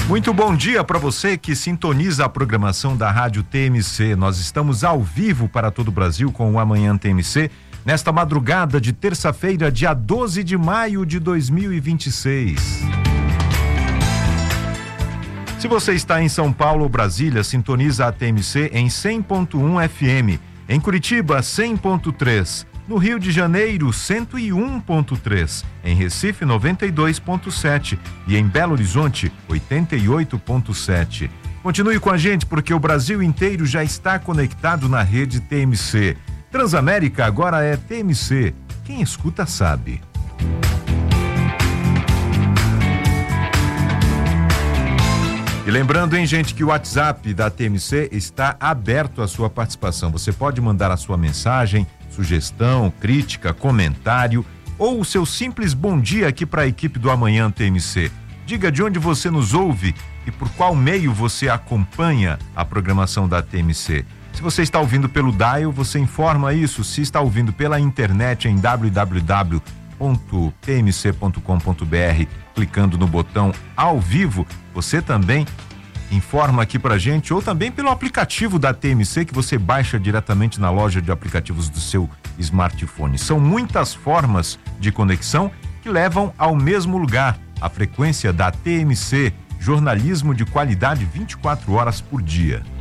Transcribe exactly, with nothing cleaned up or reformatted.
Muito bom dia para você que sintoniza a programação da Rádio T M C. Nós estamos ao vivo para todo o Brasil com o Amanhã T M C, nesta madrugada de terça-feira, dia doze de maio de dois mil e vinte e seis. Se você está em São Paulo ou Brasília, sintoniza a T M C em cem ponto um F M. Em Curitiba, cem ponto três. No Rio de Janeiro, cento e um ponto três. Em Recife, noventa e dois ponto sete. E em Belo Horizonte, oitenta e oito ponto sete. Continue com a gente porque o Brasil inteiro já está conectado na rede T M C. Transamérica agora é T M C. Quem escuta sabe. E lembrando, hein, gente, que o WhatsApp da T M C está aberto à sua participação. Você pode mandar a sua mensagem, sugestão, crítica, comentário ou o seu simples bom dia aqui para a equipe do Amanhã T M C. Diga de onde você nos ouve e por qual meio você acompanha a programação da T M C. Se você está ouvindo pelo dial, você informa isso. Se está ouvindo pela internet em w w w ponto t m c ponto com ponto b r, clicando no botão ao vivo, você também informa aqui pra gente, ou também pelo aplicativo da T M C que você baixa diretamente na loja de aplicativos do seu smartphone. São muitas formas de conexão que levam ao mesmo lugar, a frequência da T M C, jornalismo de qualidade vinte e quatro horas por dia.